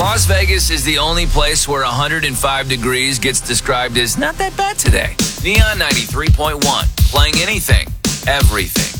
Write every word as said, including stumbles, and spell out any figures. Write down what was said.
Las Vegas is the only place where one hundred five degrees gets described as not that bad today. Neon ninety-three point one, playing anything, everything.